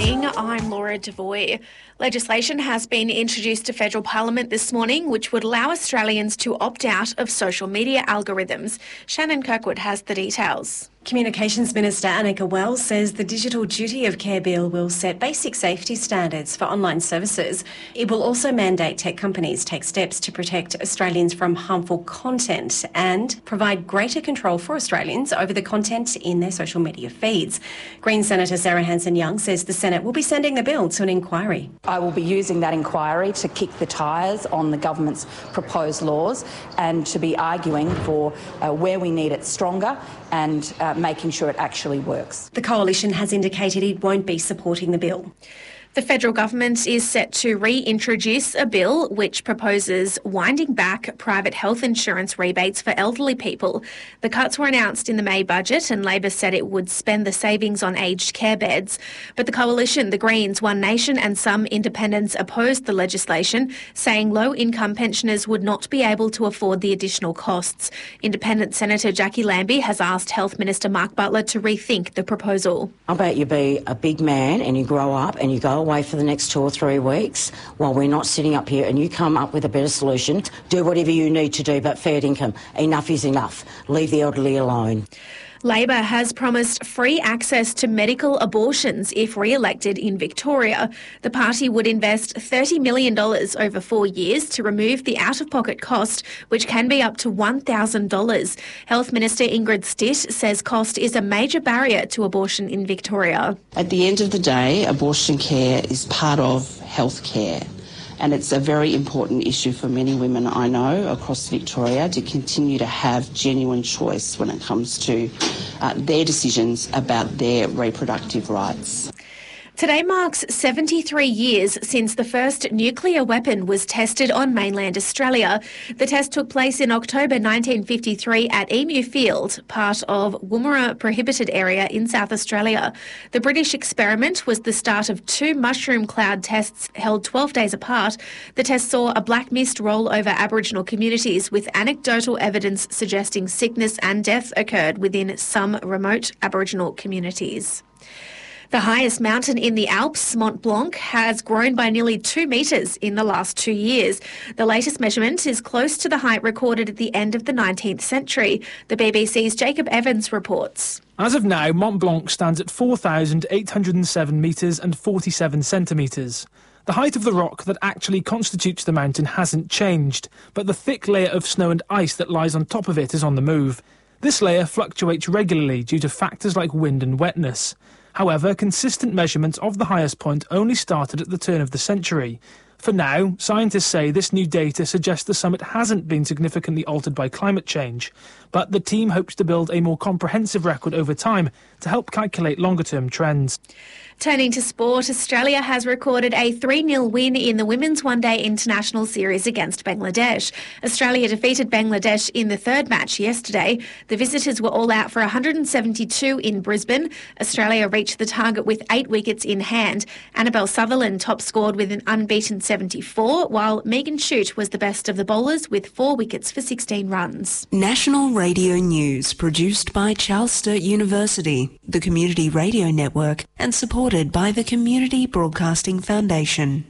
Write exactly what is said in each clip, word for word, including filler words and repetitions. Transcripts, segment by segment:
morning, I'm Laura Devoy. Legislation has been introduced to federal parliament this morning which would allow Australians to opt out of social media algorithms. Shannon Kirkwood has the details. Communications Minister Annika Wells says the Digital Duty of Care Bill will set basic safety standards for online services. It will also mandate tech companies take steps to protect Australians from harmful content and provide greater control for Australians over the content in their social media feeds. Green Senator Sarah Hanson-Young says the Senate will be sending the bill to an inquiry. I will be using that inquiry to kick the tyres on the government's proposed laws and to be arguing for uh, where we need it stronger and uh, making sure it actually works. The Coalition has indicated it won't be supporting the bill. The federal government is set to reintroduce a bill which proposes winding back private health insurance rebates for elderly people. The cuts were announced in the May budget and Labor said it would spend the savings on aged care beds. But the Coalition, the Greens, One Nation and some independents opposed the legislation, saying low-income pensioners would not be able to afford the additional costs. Independent Senator Jackie Lambie has asked Health Minister Mark Butler to rethink the proposal. How about you be a big man and you grow up and you go away for the next two or three weeks while we're not sitting up here and you come up with a better solution. Do whatever you need to do, but fair income. Enough is enough. Leave the elderly alone. Labor has promised free access to medical abortions if re-elected in Victoria. The party would invest thirty million dollars over four years to remove the out-of-pocket cost, which can be up to one thousand dollars. Health Minister Ingrid Stitt says cost is a major barrier to abortion in Victoria. At the end of the day, abortion care is part of health care. And it's a very important issue for many women I know across Victoria to continue to have genuine choice when it comes to uh, their decisions about their reproductive rights. Today marks seventy-three years since the first nuclear weapon was tested on mainland Australia. The test took place in October nineteen fifty-three at Emu Field, part of Woomera Prohibited Area in South Australia. The British experiment was the start of two mushroom cloud tests held twelve days apart. The test saw a black mist roll over Aboriginal communities with anecdotal evidence suggesting sickness and death occurred within some remote Aboriginal communities. The highest mountain in the Alps, Mont Blanc, has grown by nearly two metres in the last two years. The latest measurement is close to the height recorded at the end of the nineteenth century. The B B C's Jacob Evans reports. As of now, Mont Blanc stands at four thousand eight hundred seven metres and forty-seven centimetres. The height of the rock that actually constitutes the mountain hasn't changed, but the thick layer of snow and ice that lies on top of it is on the move. This layer fluctuates regularly due to factors like wind and wetness. However, consistent measurements of the highest point only started at the turn of the century. For now, scientists say this new data suggests the summit hasn't been significantly altered by climate change, but the team hopes to build a more comprehensive record over time to help calculate longer-term trends. Turning to sport, Australia has recorded a three nil win in the Women's One Day International Series against Bangladesh. Australia defeated Bangladesh in the third match yesterday. The visitors were all out for one hundred seventy-two in Brisbane. Australia reached the target with eight wickets in hand. Annabelle Sutherland top scored with an unbeaten seventy-four, while Megan Shute was the best of the bowlers with four wickets for sixteen runs. National Radio News, produced by Charles Sturt University, the Community Radio Network, and supported by the Community Broadcasting Foundation.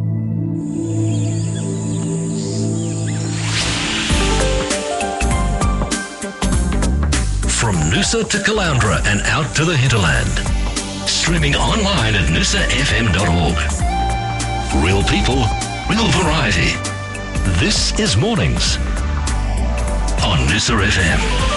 From Noosa to Caloundra and out to the hinterland. Streaming online at noosa f m dot org. Real people, real variety. This is Mornings on Noosa F M.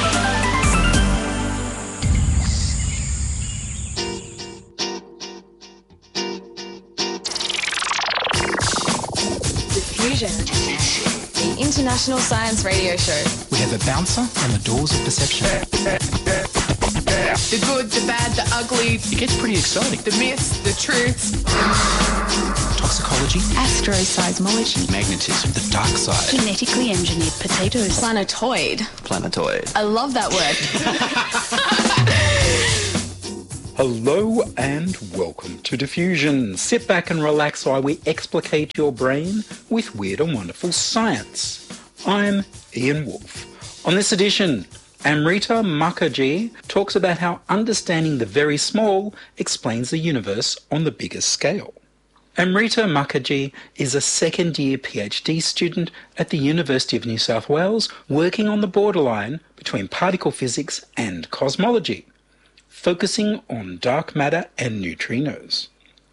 The International Science Radio Show. We have a bouncer on the doors of perception. The good, the bad, the ugly. It gets pretty exciting. The myths, the truths. Toxicology. Astroseismology. Magnetism. The dark side. Genetically engineered potatoes. Planetoid. Planetoid. I love that word. Hello and welcome to Diffusion. Sit back and relax while we explicate your brain with weird and wonderful science. I'm Ian Wolfe. On this edition, Amrita Mukherjee talks about how understanding the very small explains the universe on the biggest scale. Amrita Mukherjee is a second-year PhD student at the University of New South Wales, working on the borderline between particle physics and cosmology, focusing on dark matter and neutrinos.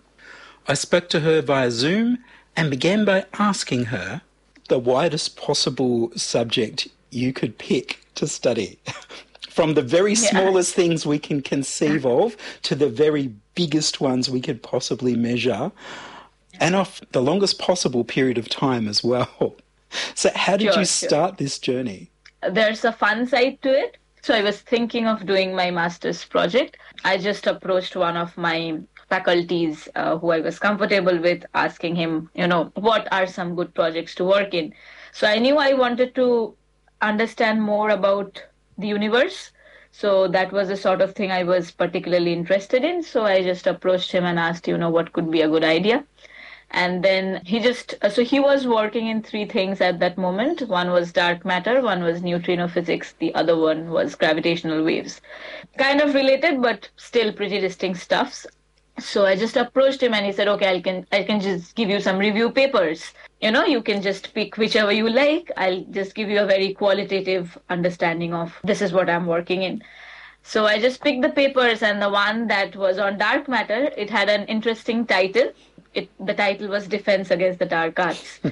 I spoke to her via Zoom and began by asking her the widest possible subject you could pick to study, from the very yeah. smallest things we can conceive of to the very biggest ones we could possibly measure, and off the longest possible period of time as well. So how did sure, you start sure. this journey? There's a fun side to it. So I was thinking of doing my master's project. I just approached one of my faculties uh, who I was comfortable with, asking him, you know, what are some good projects to work in? So I knew I wanted to understand more about the universe. So that was the sort of thing I was particularly interested in. So I just approached him and asked, you know, what could be a good idea? And then he just, so he was working in three things at that moment. One was dark matter, one was neutrino physics, the other one was gravitational waves. Kind of related, but still pretty distinct stuffs. So I just approached him and he said, okay, I can I can just give you some review papers. You know, you can just pick whichever you like. I'll just give you a very qualitative understanding of this is what I'm working in. So I just picked the papers, and the one that was on dark matter, it had an interesting title. It, the title was Defense Against the Dark Arts.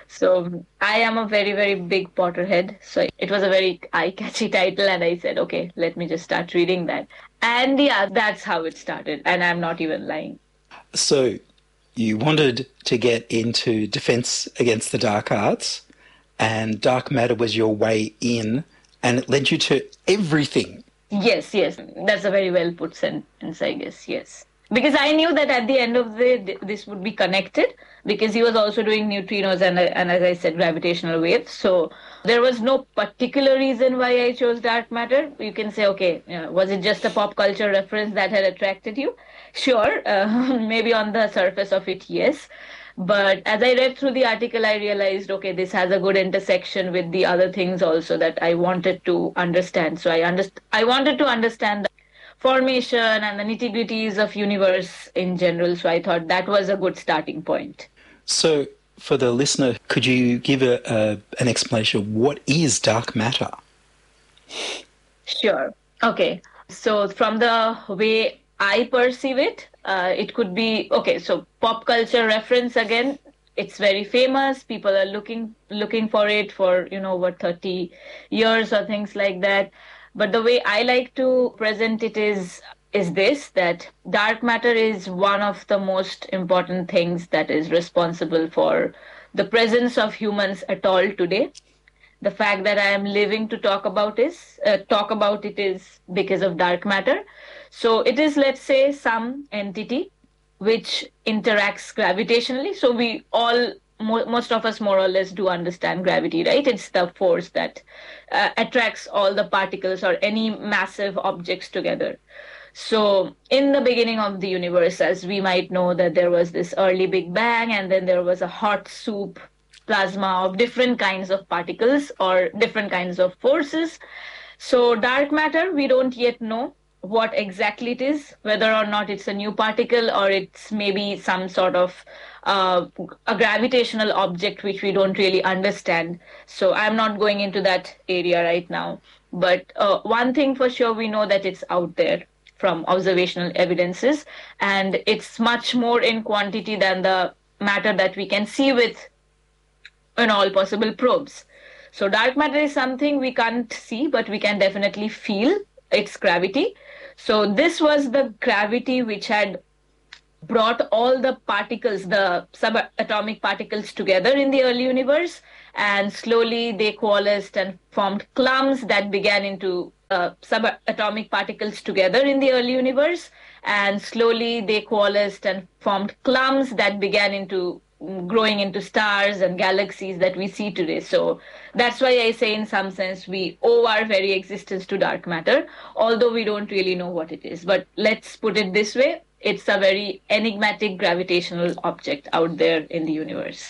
So I am a very, very big Potterhead. So it was a very eye-catchy title, and I said, okay, let me just start reading that. And yeah, that's how it started, and I'm not even lying. So you wanted to get into Defense Against the Dark Arts, and dark matter was your way in, and it led you to everything. Yes, yes. That's a very well put sentence, I guess, yes. Because I knew that at the end of the day, this would be connected, because he was also doing neutrinos and, and as I said, gravitational waves. So there was no particular reason why I chose dark matter. You can say, okay, you know, was it just a pop culture reference that had attracted you? Sure, uh, maybe on the surface of it, yes. But as I read through the article, I realized, okay, this has a good intersection with the other things also that I wanted to understand. So I underst- I wanted to understand the formation and the nitty-gritties of universe in general. So I thought that was a good starting point. So for the listener, could you give a, a, an explanation of what is dark matter? Sure. Okay. So from the way I perceive it, uh, it could be, okay, so pop culture reference again, it's very famous. People are looking looking for it for, you know, what, thirty years or things like that. But the way I like to present it is is this, that dark matter is one of the most important things that is responsible for the presence of humans at all today. The fact that I am living to talk about is uh, talk about it is because of dark matter. So it is, let's say, some entity which interacts gravitationally. So we all, mo- most of us more or less do understand gravity, right? It's the force that uh, attracts all the particles or any massive objects together. So in the beginning of the universe, as we might know, that there was this early Big Bang, and then there was a hot soup plasma of different kinds of particles or different kinds of forces. So dark matter, we don't yet know what exactly it is, whether or not it's a new particle or it's maybe some sort of uh, a gravitational object which we don't really understand. So I'm not going into that area right now. But uh, one thing for sure, we know that it's out there from observational evidences, and it's much more in quantity than the matter that we can see with in all possible probes. So dark matter is something we can't see, but we can definitely feel its gravity. So this was the gravity which had brought all the particles, the subatomic particles, together in the early universe, and slowly they coalesced and formed clumps that began into uh, subatomic particles together in the early universe, and slowly they coalesced and formed clumps that began into growing into stars and galaxies that we see today. So that's why I say, in some sense, we owe our very existence to dark matter, although we don't really know what it is. But let's put it this way, it's a very enigmatic gravitational object out there in the universe.